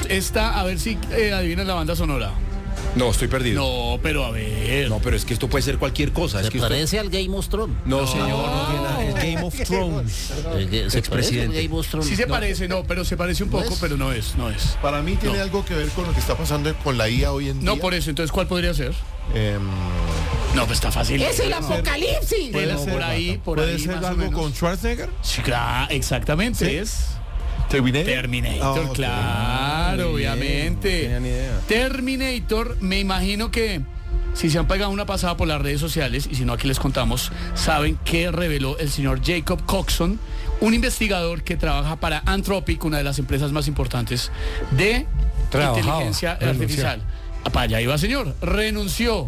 Esta, a ver si adivinas la banda sonora. No, estoy perdido. No, pero a ver. No, pero es que esto puede ser cualquier cosa. Se parece al Game of Thrones. No, señor, no tiene nada. Es Game of Thrones. Se parece al Game of Thrones. Sí se parece, pero se parece un poco, pero no es. Para mí tiene algo que ver con lo que está pasando con la IA hoy en día. No, por eso. Entonces, ¿cuál podría ser? No, pues está fácil. ¡Es el apocalipsis! Por ahí ¿Puede ser más o algo menos. con Schwarzenegger? Sí, claro, exactamente. ¿Sí? Es Terminator. Claro, obviamente. Tenía ni idea. Terminator, me imagino que si se han pegado una pasada por las redes sociales, y si no aquí les contamos, saben que reveló el señor Jacob Coxon, un investigador que trabaja para Anthropic, una de las empresas más importantes de inteligencia artificial. Para allá iba, señor. Renunció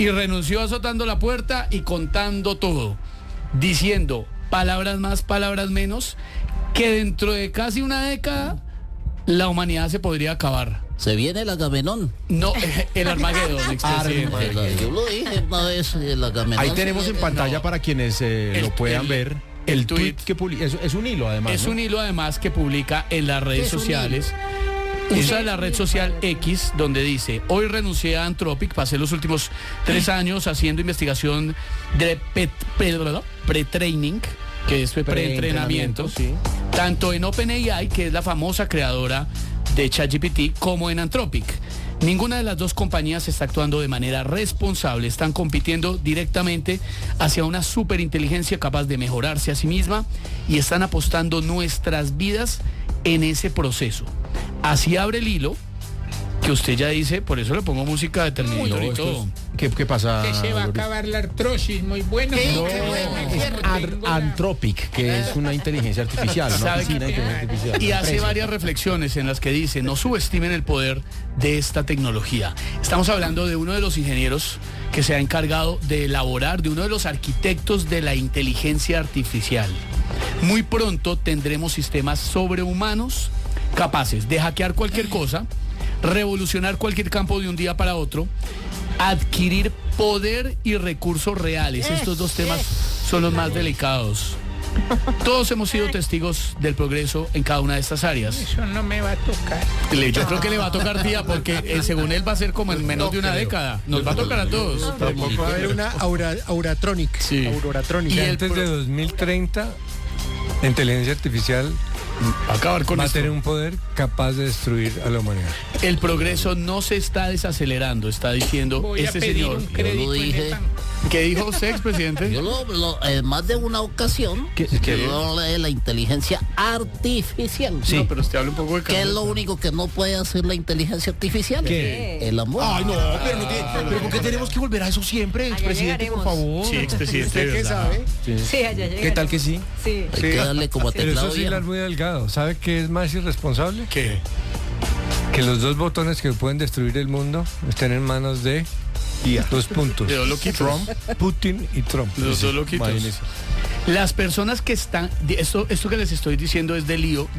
azotando la puerta y contando todo, diciendo palabras más, palabras menos, que dentro de casi una década la humanidad se podría acabar. Se viene el Agamenón. No, el Armagedón, expresidente. Yo lo dije una vez, el Agamenón. Ahí tenemos en pantalla para quienes lo puedan ver. El tweet que publica. Es un hilo, además. Es ¿no? un hilo, además, que publica en las redes sociales. Usa la red social X, donde dice: hoy renuncié a Anthropic, pasé los últimos 3 años haciendo investigación de pre-training, que es pre-entrenamiento, sí. Tanto en OpenAI, que es la famosa creadora de ChatGPT, como en Anthropic. Ninguna de las dos compañías está actuando de manera responsable, están compitiendo directamente hacia una superinteligencia capaz de mejorarse a sí misma y están apostando nuestras vidas en ese proceso. Así abre el hilo, que usted ya dice, por eso le pongo música de Terminator y todo. ¿Qué pasa? Que se va a acabar la artrosis, muy bueno. No, es Anthropic, que es una inteligencia artificial, una oficina de inteligencia artificial. Y hace varias reflexiones en las que dice: no subestimen el poder de esta tecnología. Estamos hablando de uno de los ingenieros que se ha encargado de elaborar, de uno de los arquitectos de la inteligencia artificial. Muy pronto tendremos sistemas sobrehumanos capaces de hackear cualquier cosa, revolucionar cualquier campo de un día para otro, adquirir poder y recursos reales. Estos dos temas son los más delicados. Todos hemos sido testigos del progreso en cada una de estas áreas. Eso no me va a tocar. Yo creo que le va a tocar, tía, porque según él va a ser como en menos de una década. Nos va a tocar a todos. Tampoco va a haber una Auratronic. Sí. Auratronic. Y antes de 2030, la inteligencia artificial acabar con va esto. a tener un poder capaz de destruir a la humanidad. El progreso no se está desacelerando, está diciendo Voy a este pedir señor. un crédito Yo lo en el dije. banco. ¿Qué dijo usted, expresidente? Yo más de una ocasión, yo hablé de la inteligencia artificial. No, pero usted habla un poco de ¿Qué es lo único que no puede hacer la inteligencia artificial? ¿Qué? El amor. Ay, no, pero no tiene. Pero ¿por qué tenemos que volver a eso siempre, expresidente, por favor? Sí, expresidente. ¿Usted qué ¿verdad? sabe? Sí, allá llegaremos. ¿Qué tal que sí? Sí. Hay que darle como a Pero teclado eso sí viejo. es muy delgado. ¿Sabe qué es más irresponsable? ¿Qué? Que los dos botones que pueden destruir el mundo estén en manos de IA. 2 puntos. De dos loquitos. Trump, Putin y Trump. Los dos loquitos. Imagínese. Las personas que están, esto que les estoy diciendo es del hilo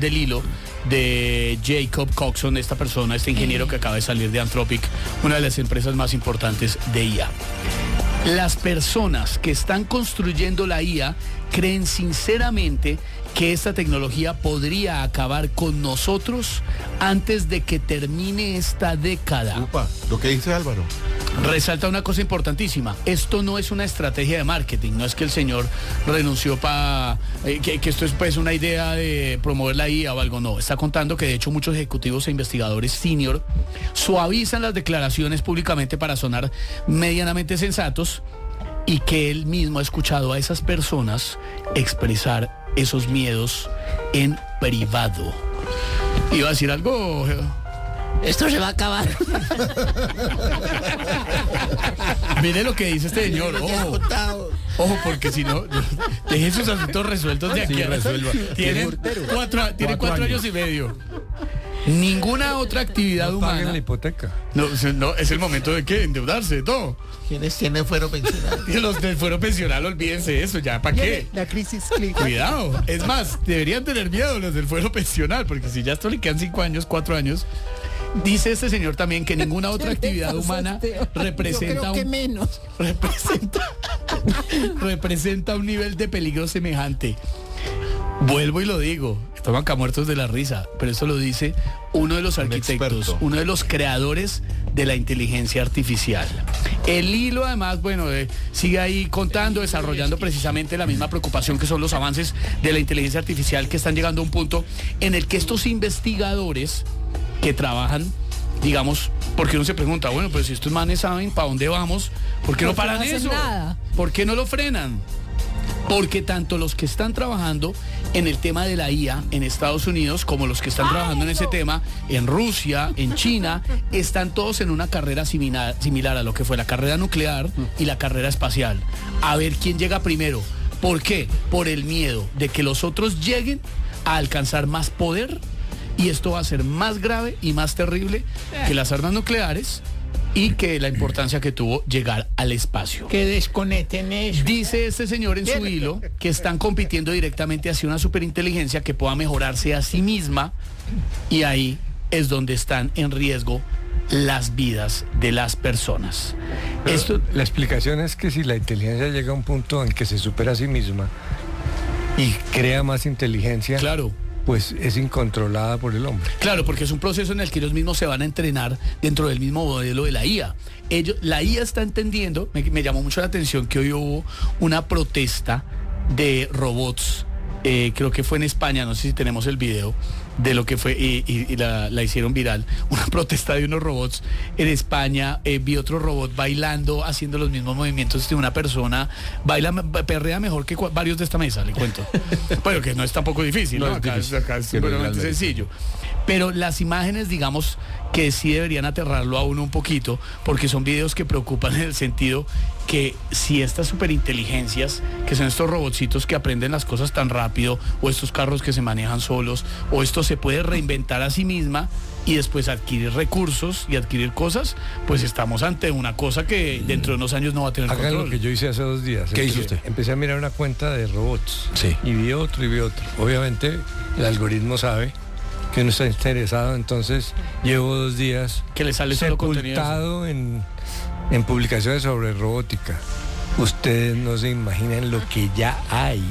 de Jacob Coxon, esta persona, este ingeniero que acaba de salir de Anthropic, una de las empresas más importantes de IA. Las personas que están construyendo la IA creen sinceramente que esta tecnología podría acabar con nosotros antes de que termine esta década. Upa, lo que dice Álvaro. Resalta una cosa importantísima: esto no es una estrategia de marketing, no es que el señor renunció para que esto es pues una idea de promover la IA o algo, no. Está contando que de hecho muchos ejecutivos e investigadores senior suavizan las declaraciones públicamente para sonar medianamente sensatos, y que él mismo ha escuchado a esas personas expresar esos miedos en privado. ¿Iba a decir algo? Esto se va a acabar. Mire lo que dice este señor. Ojo, porque si no, deje sus asuntos resueltos de aquí. Sí, a resuelva. Tiene 4 años y medio. Ninguna otra actividad No paguen humana. la hipoteca. No, es el momento de qué, endeudarse, de todo. ¿Quiénes tienen fuero pensional? Y los del fuero pensional, olvídense de eso, ya, ¿para qué? La crisis clínica. Cuidado, es más, deberían tener miedo los del fuero pensional, porque si ya esto le quedan 5 años, 4 años. Dice este señor también que ninguna otra actividad humana representa representa un nivel de peligro semejante. Vuelvo y lo digo, Estaban acá muertos de la risa, pero eso lo dice uno de los arquitectos, experto. uno de los creadores de la inteligencia artificial. El hilo, además, bueno, sigue ahí contando, desarrollando precisamente la misma preocupación que son los avances de la inteligencia artificial, que están llegando a un punto en el que estos investigadores que trabajan, digamos, porque uno se pregunta, bueno, pero si estos manes saben para dónde vamos, ¿por qué no paran no hacen eso? nada? ¿Por qué no lo frenan? Porque tanto los que están trabajando en el tema de la IA en Estados Unidos como los que están trabajando en ese tema en Rusia, en China, están todos en una carrera similar a lo que fue la carrera nuclear y la carrera espacial. A ver quién llega primero. ¿Por qué? Por el miedo de que los otros lleguen a alcanzar más poder, y esto va a ser más grave y más terrible que las armas nucleares y que la importancia que tuvo llegar al espacio. Que desconecten eso. Dice este señor en su hilo que están compitiendo directamente hacia una superinteligencia que pueda mejorarse a sí misma, y ahí es donde están en riesgo las vidas de las personas. Esto, la explicación es que si la inteligencia llega a un punto en que se supera a sí misma y crea más inteligencia, claro, pues es incontrolada por el hombre. Claro, porque es un proceso en el que ellos mismos se van a entrenar dentro del mismo modelo de la IA. La IA está entendiendo, me llamó mucho la atención que hoy hubo una protesta de robots, creo que fue en España, no sé si tenemos el video de lo que fue, y la hicieron viral, una protesta de unos robots en España. Vi otro robot bailando, haciendo los mismos movimientos de una persona, perrea mejor que varios de esta mesa, le cuento. Pero que no es tampoco difícil, ¿no? Acá es realmente sencillo. Pero las imágenes, digamos, que sí deberían aterrarlo a uno un poquito, porque son videos que preocupan en el sentido que si estas superinteligencias, que son estos robotcitos que aprenden las cosas tan rápido, o estos carros que se manejan solos, o esto se puede reinventar a sí misma y después adquirir recursos y adquirir cosas, pues estamos ante una cosa que dentro de unos años no va a tener Hagan control. lo que yo hice hace 2 días. ¿Qué hizo usted? Empecé a mirar una cuenta de robots. Sí. Y vi otro y vi otro. Obviamente el algoritmo sabe que uno está interesado, entonces llevo 2 días Que le sale solo contenido. sepultado en publicaciones sobre robótica. Ustedes no se imaginan lo que ya hay.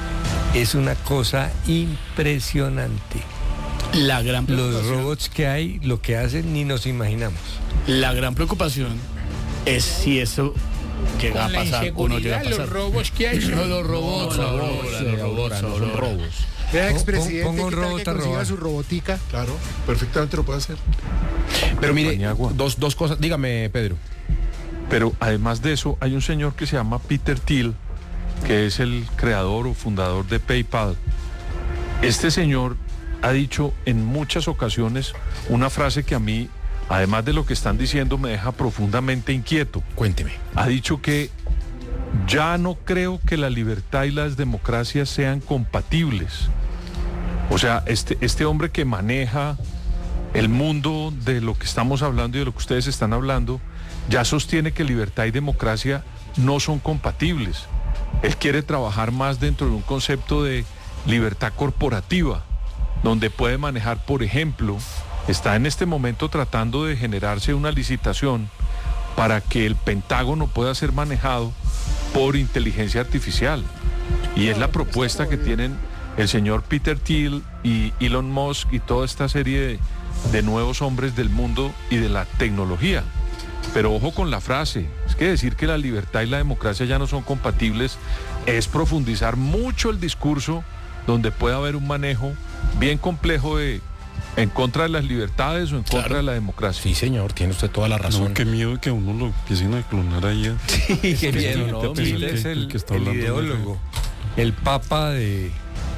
Es una cosa impresionante. La gran Los preocupación, robots que hay, lo que hacen, ni nos imaginamos. la gran preocupación es si eso llega a Con la pasar o no llega a inseguridad, pasar. los robos que hay. No, los robots, ahora no son robos. Vea, expresidente, ponga un ¿qué tal robot que a consiga robar? su robotica? Claro, perfectamente lo puede hacer. Pero mire, Paniagua. dos cosas. Dígame, Pedro. Pero además de eso, hay un señor que se llama Peter Thiel, que es el creador o fundador de PayPal. Este señor ha dicho en muchas ocasiones una frase que a mí, además de lo que están diciendo, me deja profundamente inquieto. Cuénteme. Ha dicho que ya no creo que la libertad y las democracias sean compatibles. O sea, este hombre que maneja el mundo de lo que estamos hablando y de lo que ustedes están hablando, ya sostiene que libertad y democracia no son compatibles. Él quiere trabajar más dentro de un concepto de libertad corporativa, donde puede manejar, por ejemplo, está en este momento tratando de generarse una licitación para que el Pentágono pueda ser manejado por inteligencia artificial. Y es la propuesta que tienen el señor Peter Thiel y Elon Musk y toda esta serie de nuevos hombres del mundo y de la tecnología. Pero ojo con la frase, es que decir que la libertad y la democracia ya no son compatibles es profundizar mucho el discurso, donde puede haber un manejo bien complejo de en contra de las libertades o en contra de la democracia. Sí, señor, tiene usted toda la razón. No, qué miedo que a uno lo empiecen a clonar ahí. Sí, qué miedo, ¿no? Thiel Thiel es el que está hablando ideólogo, el papa de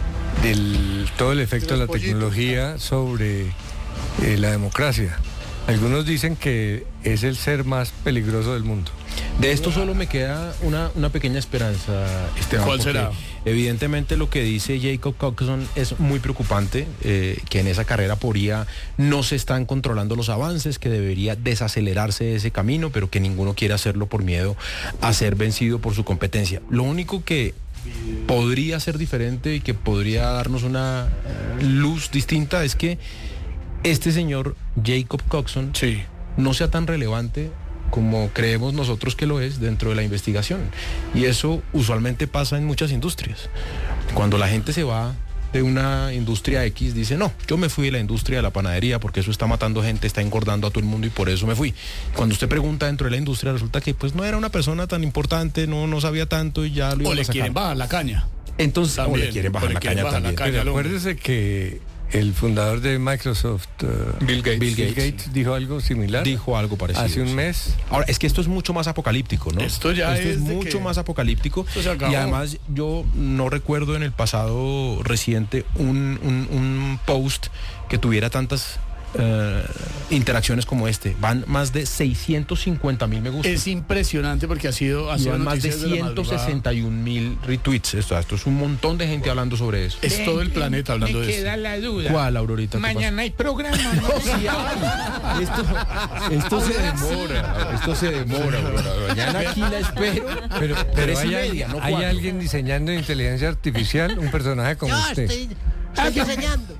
todo el efecto de la tecnología sobre la democracia. Algunos dicen que es el ser más peligroso del mundo. De esto solo me queda una pequeña esperanza, Esteban. ¿Cuál porque será? Evidentemente lo que dice Jacob Coxon es muy preocupante, que en esa carrera por IA no se están controlando los avances, que debería desacelerarse ese camino, pero que ninguno quiere hacerlo por miedo a ser vencido por su competencia. Lo único que podría ser diferente y que podría darnos una luz distinta es que este señor Jacob Coxon Sí. no sea tan relevante como creemos nosotros que lo es dentro de la investigación. Y eso usualmente pasa en muchas industrias. Cuando la gente se va de una industria X dice, no, yo me fui de la industria de la panadería porque eso está matando gente, está engordando a todo el mundo y por eso me fui. Cuando usted pregunta dentro de la industria resulta que pues no era una persona tan importante, no sabía tanto y ya lo iban a sacar. O le quieren bajar la caña. Entonces, También, o le quieren bajar la caña también. Pero acuérdese que el fundador de Microsoft, Bill Gates, dijo algo similar. Dijo algo parecido. Hace un mes. Ahora, es que esto es mucho más apocalíptico, ¿no? Esto es mucho más apocalíptico. Y además yo no recuerdo en el pasado reciente un post que tuviera tantas interacciones como este. Van más de 650,000 me gusta. Es impresionante porque ha sido más de 161,000 retweets. Esto es un montón de gente hablando sobre eso. Es todo el planeta hablando de eso. Me queda la duda. ¿Cuál, Aurorita? Mañana hay programa, ¿no? Sí hay. Esto se demora. Mañana aquí la espero. Pero hay alguien diseñando inteligencia artificial, un personaje como usted. Estoy diseñando.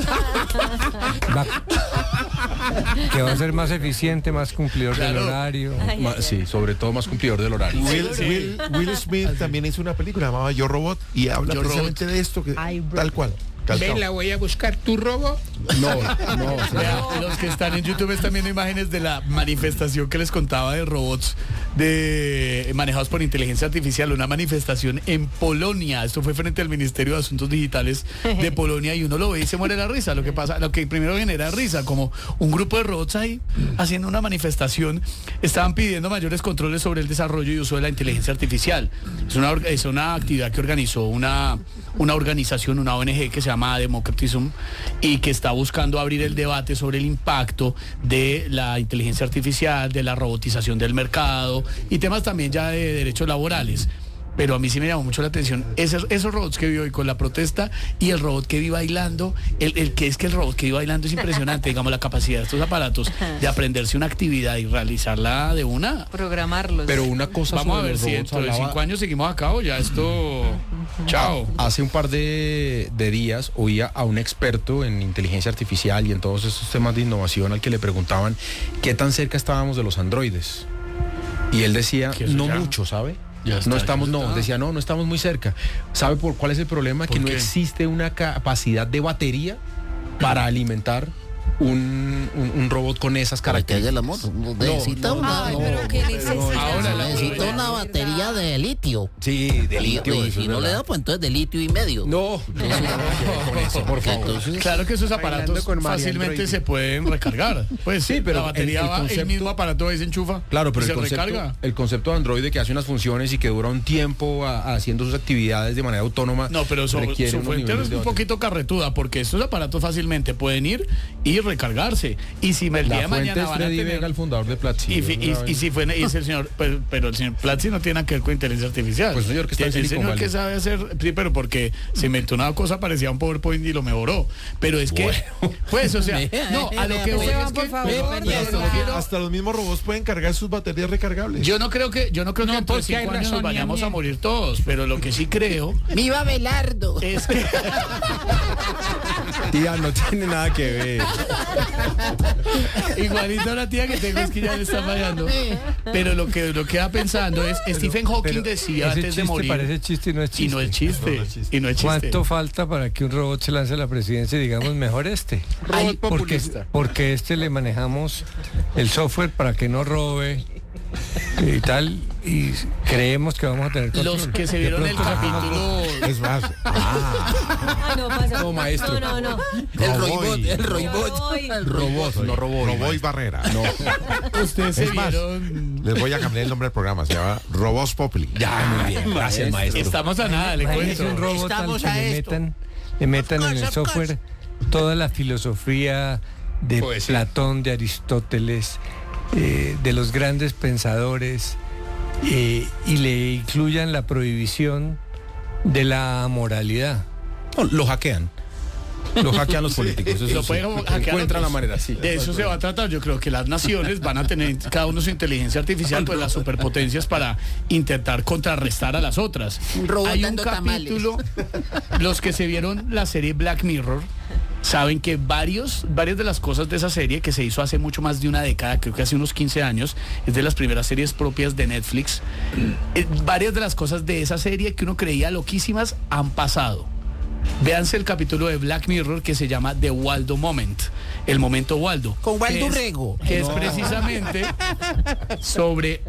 Que va a ser más eficiente, más cumplidor del horario. Sí, sobre todo más cumplidor del horario. Will Smith también hizo una película llamada Yo Robot y habla precisamente de esto, que, tal cual. Ven, la voy a buscar, ¿tu robo? No. Los que están en YouTube están viendo imágenes de la manifestación que les contaba de robots manejados por inteligencia artificial, una manifestación en Polonia. Esto fue frente al Ministerio de Asuntos Digitales de Polonia y uno lo ve y se muere la risa. Lo que primero genera risa, como un grupo de robots ahí haciendo una manifestación, estaban pidiendo mayores controles sobre el desarrollo y uso de la inteligencia artificial. Es una actividad que organizó una organización, una ONG que se llama Democratism y que está buscando abrir el debate sobre el impacto de la inteligencia artificial, de la robotización del mercado y temas también ya de derechos laborales. Pero a mí sí me llamó mucho la atención esos robots que vi hoy con la protesta y el robot que vi bailando. El robot que vi bailando es impresionante, digamos, la capacidad de estos aparatos de aprenderse una actividad y realizarla de una. Programarlos. Pero una cosa. Vamos a ver si dentro de 5 años seguimos a cabo ya esto. Chao. Hace un par de días oía a un experto en inteligencia artificial y en todos esos temas de innovación al que le preguntaban qué tan cerca estábamos de los androides. Y él decía, no mucho, ¿sabe? No estamos muy cerca. ¿Sabe por cuál es el problema? Que no existe una capacidad de batería para alimentar un robot con esas características. Necesita una batería de litio. Sí, de litio. Y si no le da, pues entonces de litio y medio. No, con eso, por favor. Entonces, claro que esos aparatos fácilmente se pueden recargar. Pues sí, pero la batería el mismo aparato ahí se enchufa. Claro, pero recarga. El concepto de Android que hace unas funciones y que dura un tiempo haciendo sus actividades de manera autónoma. No, pero su fuente es un poquito carretuda porque estos aparatos fácilmente pueden ir y recargarse. Y si el día de mañana van a tener Vega, el fundador de Platzi. Y es el señor, pero el señor Platzi no tiene nada que ver con inteligencia artificial. Pues señor que está el señor que sabe hacer, sí, pero porque se inventó una cosa parecía un PowerPoint y lo mejoró. Pero es que, pues, o sea, no, a lo que voy es que hasta los mismos robots pueden cargar sus baterías recargables. Yo no creo que dentro de 5 años nos vayamos a morir todos, pero lo que sí creo. ¡Viva Belardo! Es que tía, no tiene nada que ver. Igualito la tía que tengo es que ya le está fallando. Pero lo que va pensando es, Stephen Hawking decía antes de morir. Parece chiste y no es chiste. Y no es chiste. Y no es chiste. ¿Cuánto falta para que un robot se lance a la presidencia y digamos mejor este? Robot populista. Porque le manejamos el software para que no robe y tal, y creemos que vamos a tener control. Los que se vieron el capítulo es más. No, maestro. No. El robot. Robot y Barrera. No. Ustedes se vieron. Les voy a cambiar el nombre del programa, se llama Robots Populi. Ya, muy bien. Gracias, maestro. Estamos a nada, le cuento. Un robot al que le metan en el software toda la filosofía de Platón, de Aristóteles, de los grandes pensadores, y le incluyan la prohibición de la moralidad. No, lo hackean. Lo hackean los políticos. Lo pueden hackear. Encuentran la manera, sí. De eso se va a tratar. Yo creo que las naciones van a tener cada uno su inteligencia artificial, pues las superpotencias para intentar contrarrestar a las otras. Hay un capítulo, los que se vieron la serie Black Mirror saben que varias de las cosas de esa serie, que se hizo hace mucho más de una década, creo que hace unos 15 años, es de las primeras series propias de Netflix, varias de las cosas de esa serie que uno creía loquísimas han pasado. Véanse el capítulo de Black Mirror que se llama The Waldo Moment, el momento Waldo. Con Waldo Rego. Que es precisamente sobre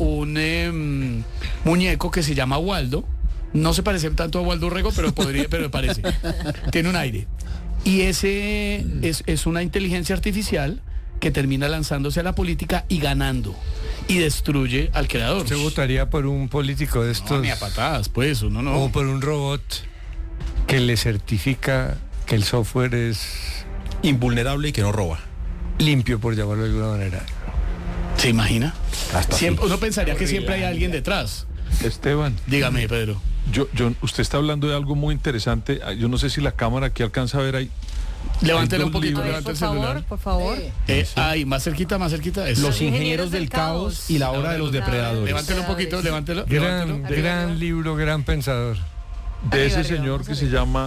un muñeco que se llama Waldo. No se parece tanto a Waldo Rego, pero parece. Tiene un aire. Y ese es una inteligencia artificial que termina lanzándose a la política y ganando. Y destruye al creador. ¿Se votaría por un político de estos? No, ni a patadas, pues, uno no. O por un robot que le certifica que el software es invulnerable y que no roba. Limpio, por llamarlo de alguna manera. ¿Se imagina? Uno pensaría que siempre hay alguien detrás. Esteban. Dígame, Pedro. Usted está hablando de algo muy interesante. Yo no sé si la cámara aquí alcanza a ver ahí. Levántelo un poquito, levante el celular. Por favor. Ahí, más cerquita. Eso. Los ingenieros del caos y la hora de los depredadores. Levántelo un poquito, levántelo. Gran libro, gran pensador. De ese señor que se llama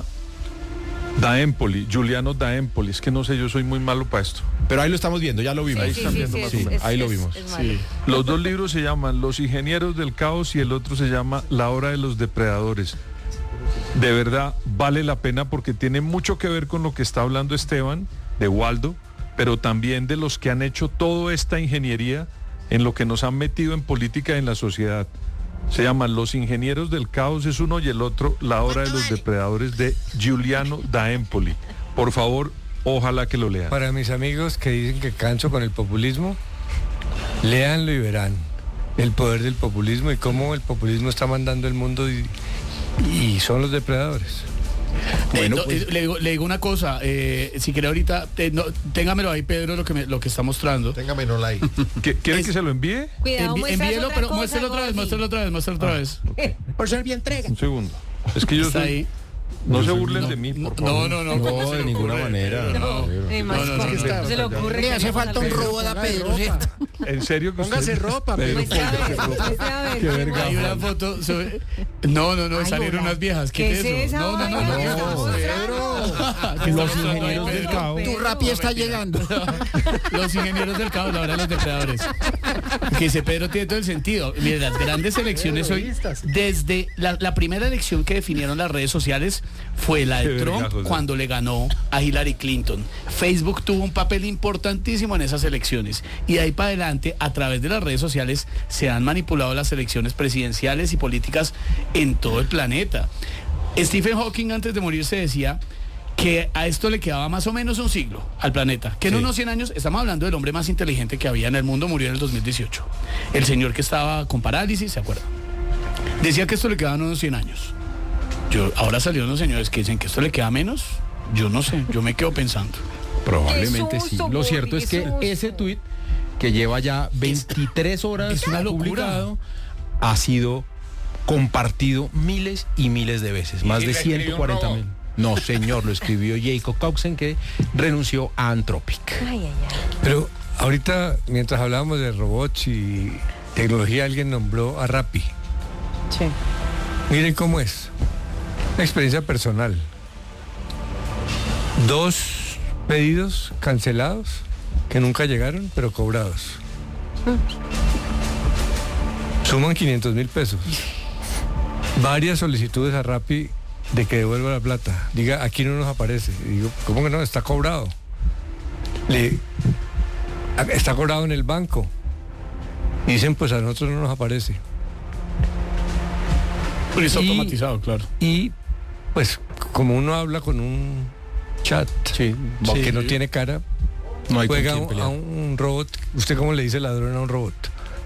Da Empoli, Giuliano Da Empoli. Es que no sé, yo soy muy malo para esto. Pero ahí lo estamos viendo, ya lo vimos. Ahí están viendo más o menos. Ahí lo vimos. Los dos libros se llaman Los ingenieros del caos y el otro se llama La hora de los depredadores. De verdad vale la pena porque tiene mucho que ver con lo que está hablando Esteban de Waldo, pero también de los que han hecho toda esta ingeniería en lo que nos han metido en política en la sociedad. Se llaman Los ingenieros del caos es uno y el otro La hora de los depredadores de Giuliano Da Empoli. Por favor, ojalá que lo lean. Para mis amigos que dicen que canso con el populismo, léanlo y verán el poder del populismo y cómo el populismo está mandando el mundo y son los depredadores. Bueno, pues, le digo una cosa, si quiere ahorita, téngamelo ahí, Pedro, lo que está mostrando. Téngamelo ahí. ¿Quiere que se lo envíe? Cuidado, envíelo, pero muéstrelo otra vez. Okay. Por ser bien entrega. Un segundo. Es que yo está soy... ahí. No se burlen de mí, por favor. No, de ninguna manera. Se le ocurre. Le hace falta un robot a Pedro, ¿cierto? En serio que Póngase ropa, Pedro. Qué verga. Hay una foto sobre... No, salieron unas viejas. ¿Qué es eso? No. Los ingenieros del caos. Tu Rappi está llegando. Los ingenieros del caos, ahora los depredadores. Que dice Pedro tiene todo el sentido. Mira, las grandes elecciones hoy, desde la primera elección que definieron las redes sociales fue la de Trump cuando le ganó a Hillary Clinton. Facebook tuvo un papel importantísimo en esas elecciones y de ahí para adelante a través de las redes sociales se han manipulado las elecciones presidenciales y políticas en todo el planeta. Stephen Hawking antes de morirse decía que a esto le quedaba más o menos un siglo al planeta, que en unos 100 años, estamos hablando del hombre más inteligente que había en el mundo, murió en el 2018. El señor que estaba con parálisis, ¿se acuerdan? Decía que esto le quedaban unos 100 años. Ahora salieron unos señores que dicen que esto le queda menos. Yo no sé, yo me quedo pensando. Probablemente sí. Lo cierto es que ese tuit, que lleva ya 23 horas es una publicado, ha sido compartido miles y miles de veces. Más de 140.000. No, señor, lo escribió Jacob Coxen, que renunció a Anthropic. Pero ahorita, mientras hablábamos de robots y tecnología, alguien nombró a Rappi. Sí. Miren cómo es. Una experiencia personal. 2 pedidos cancelados que nunca llegaron, pero cobrados. Suman 500.000 pesos. Varias solicitudes a Rappi de que devuelva la plata. Diga, aquí no nos aparece. Y digo, ¿cómo que no? Está cobrado. Está cobrado en el banco. Y dicen, pues a nosotros no nos aparece. Pero está automatizado, claro. Y pues como uno habla con un chat que no tiene cara, no hay juega a un robot. ¿Usted cómo le dice ladrón a un robot?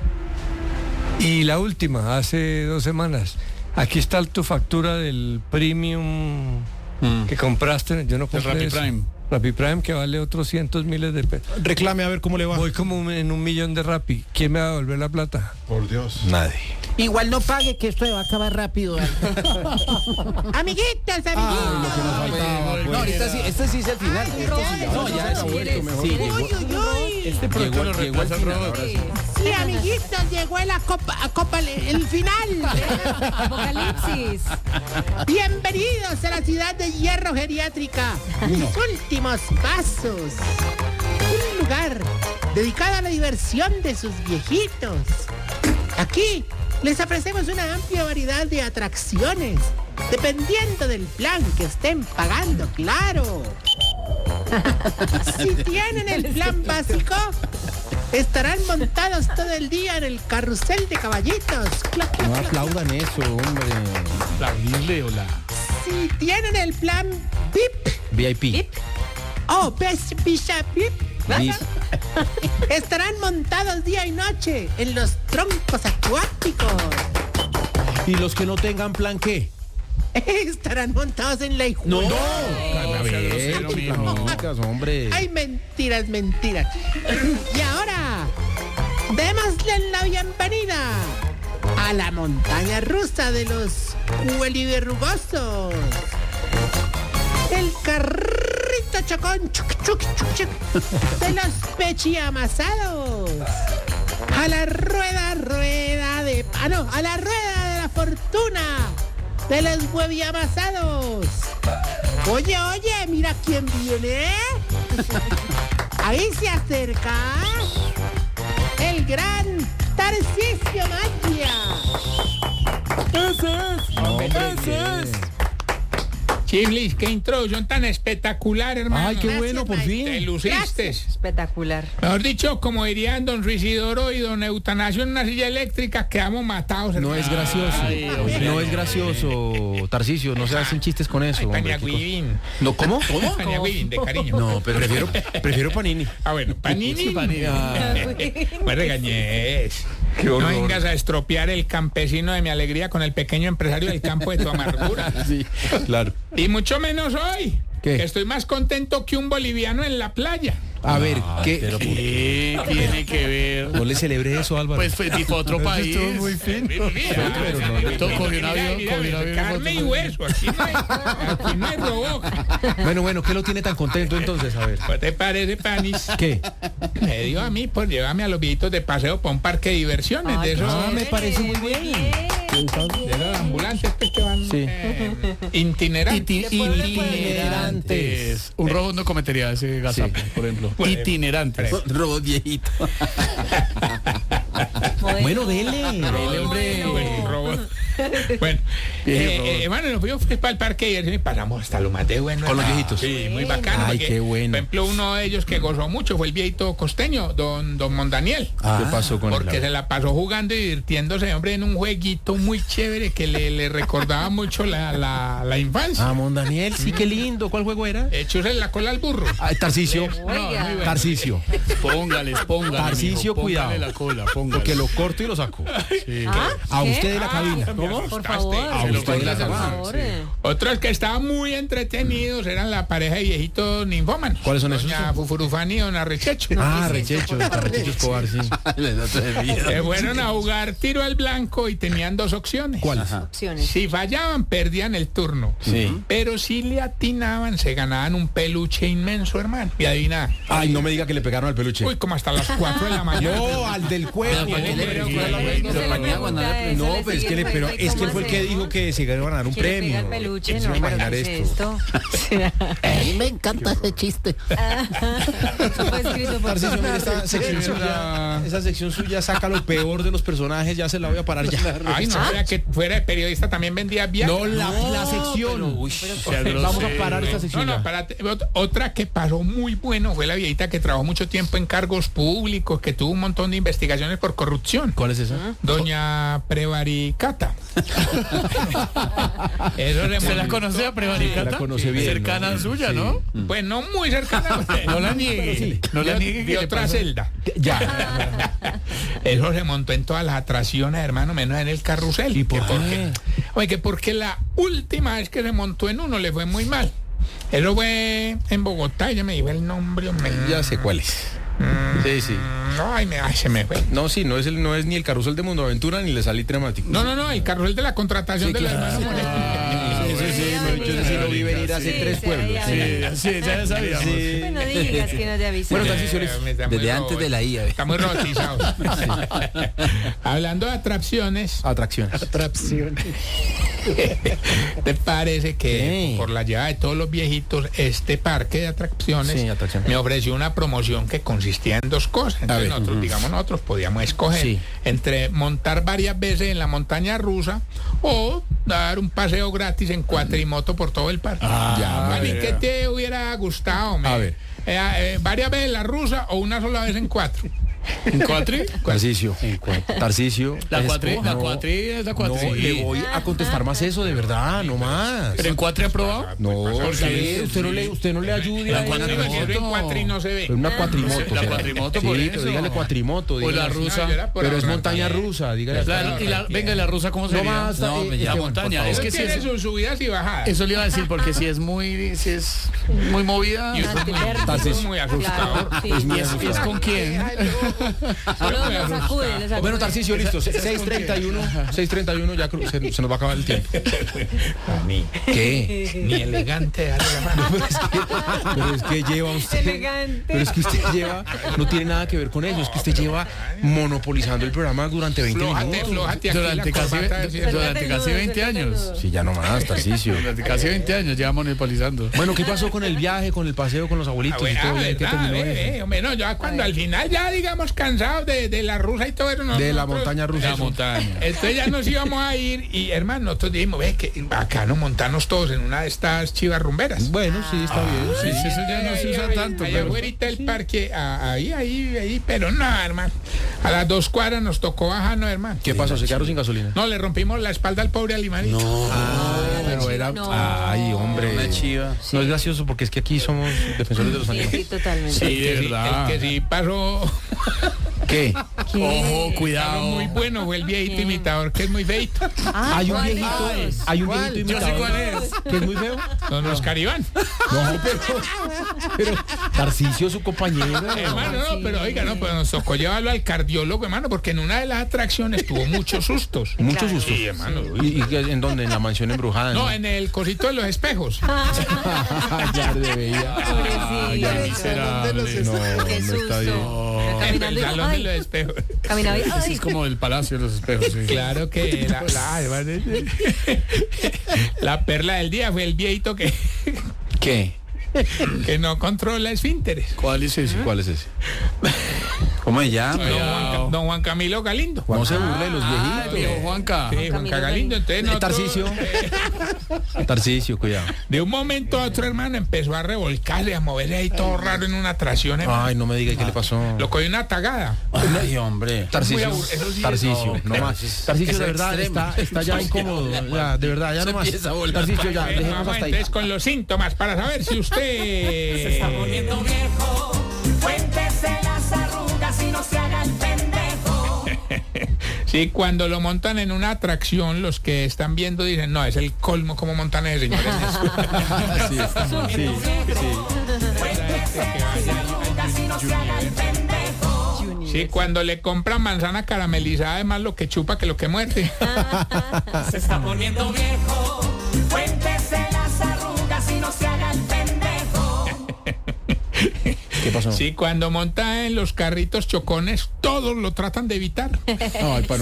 Y la última, hace 2 semanas, aquí está tu factura del premium que compraste. Yo no compré Rappi Prime. Rappi Prime, que vale otros cientos miles de pesos. Reclame a ver cómo le va. Voy como en 1 millón de Rappi. ¿Quién me va a devolver la plata? Por Dios. Nadie. Igual no pague, que esto va a acabar rápido. Amiguitas. No, ahorita sí, este sí es el final. Ya es mejor. Este producto lo reemplaza el robot. Sí, amiguitos, llegó el final. Apocalipsis. Bienvenidos a la ciudad de Hierro Geriátrica. Los últimos pasos. Un lugar dedicado a la diversión de sus viejitos. Aquí les ofrecemos una amplia variedad de atracciones Dependiendo del plan que estén pagando, claro. Si tienen el plan básico, estarán montados todo el día en el carrusel de caballitos. No aplaudan eso, hombre. Aplaudirle o la... Si tienen el plan VIP, VIP. o Best Visa VIP, VIP. estarán montados día y noche en los troncos acuáticos. ¿Y los que no tengan plan qué? Estarán montados en la hijuela. No, a ver, hombre. Ay, mentiras. Y ahora, démosle la bienvenida a la montaña rusa de los cueliverrugosos. El carrito chocón chuc, de los pechiamasados. A la rueda de... a la rueda de la fortuna de los hueviamasados. Oye, mira quién viene. Ahí se acerca el gran Tarcisio Magia. Ese es. Chiblis, qué introducción tan espectacular, hermano. Ay, qué bueno, por fin. Te luciste. Espectacular. Mejor dicho, como dirían don Luis Isidoro y don Eutanasio en una silla eléctrica, quedamos matados, hermano. No es gracioso. No es gracioso, Tarcisio. No se hacen chistes con eso. hombre, Paniagüivín. No, ¿cómo? Paniagüivín, de cariño. No, pero prefiero Panini. Ah, bueno, Panini. Me regañes. Qué No horror. vengas a estropear el campesino de mi alegría con el pequeño empresario del campo de tu amargura. Sí, claro. Y mucho menos hoy. ¿Qué? Que estoy más contento que un boliviano en la playa. A ver, ¿Qué tiene que ver? No le celebré eso, Álvaro. Pues fue tipo otro país. Estuvo muy fino. Cogió un avión. Carne y hueso. Aquí no hay robot. Bueno, ¿qué lo tiene tan contento entonces? A ver. ¿Qué te parece, Panis? ¿Qué? Me dio a mí por llevarme a los viejitos de paseo para un parque de diversiones. De esos, me parece muy bien. de los ambulantes pues, que van Sí. itinerantes. Itinerantes. Un robot no cometería ese gazapo, por ejemplo. Bueno, Itinerantes. Robot viejito. Bueno, dele, hombre. Bueno, robot. Bueno, bueno, nos fuimos para el parque de diversiones y pasamos hasta lo más de bueno. Con los viejitos. Sí, muy bacano. Ay, porque, qué bueno. Por ejemplo, uno de ellos que gozó mucho fue el viejito costeño, don Mondaniel. ¿Qué pasó con Porque él? se la pasó jugando y divirtiéndose, hombre, en un jueguito muy chévere que le recordaba mucho la infancia. Ah, Mondaniel, sí, qué lindo. ¿Cuál juego era? Echóse la cola al burro. Ah, Tarcisio. Oiga. Tarcisio. Póngale. Tarcisio, mijo, cuidado. póngale la cola, póngale. Porque lo corto y lo saco. Sí. A ¿Qué? usted de la cabina. ¿Cómo? Por favor. A usted de la Por cabina. favor. Otros que estaban muy entretenidos eran la pareja de viejitos ninfómanos. ¿Cuáles son esos? Doña Fufurufani y don Arrechecho. Rechecho Escobar, sí. Fueron a jugar tiro al blanco y tenían dos opciones. ¿Cuáles? Opciones. Si fallaban, perdían el turno. Sí. Pero si le atinaban, se ganaban un peluche inmenso, hermano. Y adivina. Ay, no me diga que le pegaron al peluche. Uy, como hasta las 4 de la mañana. No, al del cuerpo. No se le pregunta eso, No, le pero es que sigue pero el es que él ¿cómo fue el que hacemos? dijo que se iba a ganar un Que le pega premio. el peluche, ¿Quién se no, va a pero imaginar ¿qué es esto? A mí me encanta ese chiste. Eso fue escrito por Tarcisio, mira, esa sección suya saca lo peor de los personajes, ya se la voy a parar ya. Ay, no, era que fuera de periodista también vendía viajes. No, la sección. Vamos a parar esta sección. No, ya. párate. Otra que pasó muy bueno fue la viejita que trabajó mucho tiempo en cargos públicos, que tuvo un montón de investigaciones por corrupción. ¿Cuál es esa? Doña Prevaricata. ¿Se la conoce a Prevaricata? La conoce bien, Cercana ¿no? suya, Sí. ¿no? Pues no muy cercana. No la niegue. No la niegue. De que le otra pasó. celda. Ya. Eso se montó en todas las atracciones, hermano, menos en el carrusel. ¿Y por Que qué? Oye, que porque la última vez que se montó en uno le fue muy mal. Eso fue en Bogotá, ya me dijo el nombre. Ya sé cuál es. Sí, sí. Ay, se me fue. No, sí, no es ni el carrusel de Mundo Aventura ni le salí dramático. No, el carrusel de la contratación de la hermana Moreno. Sí, lo vi venir hace 3 pueblos. Sí, ya sabíamos. No digas que no te avisé. Bueno, Tarcisio, Desde antes de la IA. Está muy robotizado. Hablando de atracciones, Atracciones. ¿te parece que Sí. por la llegada de todos los viejitos, este parque de atracciones Sí, atracciones. me ofreció una promoción que consistía en 2 cosas? Entonces nosotros podíamos escoger Sí. entre montar varias veces en la montaña rusa o dar un paseo gratis en cuatrimoto por todo el parque. A mí que te hubiera gustado, A ver. varias veces la rusa o una sola vez en cuatro. ¿En cuatri? Tarcisio. La cuatri es la cuatri. No, le voy a contestar más eso, de verdad, no más. ¿Pero en cuatri aprobado? No, usted no le ayude a En cuatri no se ve. una cuatrimoto. La cuatrimoto, sí, por pero eso. dígale cuatrimoto. O la dígale. rusa. Pero es montaña rusa, dígale. Venga, ¿y la rusa cómo sería? más, No, la Esteban, montaña. por Es favor. que si tiene es, sus subidas y bajadas. eso le iba a decir, porque si es muy movida. Y usted es muy asustador. Claro, sí. ¿Y es con quién? Solo lo sacude. Bueno, Tarcisio, listo. 6:31, ya se nos va a acabar el tiempo. ¿Qué? Ni elegante, dale la mano. Pero es que lleva usted. Elegante. Pero es que usted lleva. No tiene nada que ver con eso. Es que usted lleva monopolizando el programa durante 20 minutos. Flójate aquí Durante casi 20 años. Sí, ya no más, Tarcisio. Durante casi 20 años ya monopolizando. Bueno, ¿qué pasó con el viaje, con el paseo con los abuelitos? y todo bien? ¿Qué terminó eso? Hombre, no, ya cuando al final ya digamos cansados de la rusa y todo eso. De la montaña rusa. La montaña. Entonces ya nos íbamos a ir y hermano, nosotros dijimos, ve que bacano montarnos todos en una de estas chivas rumberas. Bueno, sí, está bien. Sí, eso ya no se usa tanto. Allá Pero afuera del parque, ahí, pero no, hermano. A las 2 cuadras nos tocó bajarnos, hermano. ¿Qué pasó? ¿Se quedaron sin gasolina? No, le rompimos la espalda al pobre Alimarito. Pero era. No. Ay, hombre. Una chiva. No es gracioso porque es que aquí somos defensores de los Sí, animales. sí, totalmente. Sí, de verdad. El que sí pasó ¿Qué? Ojo, cuidado. muy bueno fue el viejito imitador, que es muy feito. Hay un ¿cuál? viejito. Ay, Hay un viejito Yo sé imitador. cuál es. Que es muy feo. Don Oscar Iván. No, pero Tarcisio, su compañero. Hermano, no, pero oiga, no, pero nos tocó llevarlo al cardiólogo, hermano, porque en una de las atracciones tuvo muchos sustos. Muchos sustos. Sí, hermano. ¿Y en dónde? ¿En la mansión embrujada? No, en el cosito de los espejos. Ya debería. Pobrecito. Miserable. No, Qué no está susto. bien. En Caminando el y- salón de ay, los espejos. caminaba y- Ese ay. es como el Palacio de los Espejos. Sí. Claro que la perla del día fue el viejito ¿Qué? que no controla esfínteres. ¿Cuál es ese? ¿Cuál es ese? ¿Cómo se llama? Don Juan Camilo Galindo. No se burle de los El viejitos. viejo Juanca. Sí, Juan Camilo Galindo. Entonces nosotros, Tarcisio. Tarcisio, cuidado. de un momento a otro, hermano, empezó a revolcarse, a moverse ahí todo raro en una atracción, hermano. Ay, no me diga qué le pasó. Lo cogió una tagada. Ay, hombre. Tarcisio, Eso sí, Tarcisio, no más. Tarcisio, es de verdad, extremo. está ya incómodo. Ya, de verdad, ya no más. empieza a volar. Tarcisio, ya, dejemos Vamos hasta ahí. entonces con los síntomas para saber si usted viejo, cuéntese las arrugas y no se haga el pendejo. sí, cuando lo montan en una atracción, los que están viendo dicen, no, es el colmo como montan ese señor en eso. Cuéntese las arrugas y no se haga el pendejo. Sí, cuando le compran manzana caramelizada, además lo que chupa que lo que muerde. Se está poniendo viejo, cuéntese las arrugas y no se haga el pendejo. ¿Qué pasó? Sí, cuando monta en los carritos chocones, todos lo tratan de evitar. Ay, para